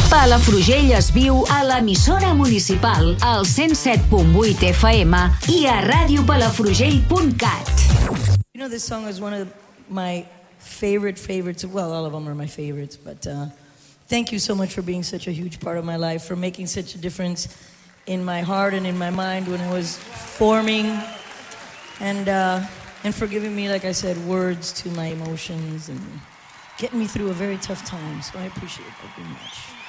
Palafrugell es viu a l'emissora municipal, al 107.8 FM i a radiopalafrugell.cat. You know, this song is one of my favorites. Well, all of them are my favorites, but thank you so much for being such a huge part of my life, for making such a difference in my heart and in my mind when I was forming, and for giving me, like I said, words to my emotions and getting me through a very tough time. So I appreciate that very much.